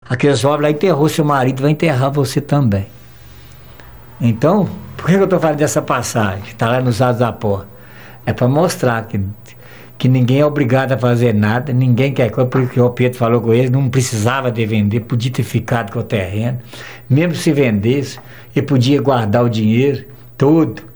Aqueles homens lá enterrou seu marido, vai enterrar você também. Então, por que eu estou falando dessa passagem? Está lá nos Atos da Porta. É para mostrar que ninguém é obrigado a fazer nada, ninguém quer coisa, porque o Pedro falou com ele, não precisava de vender, podia ter ficado com o terreno. Mesmo se vendesse, ele podia guardar o dinheiro todo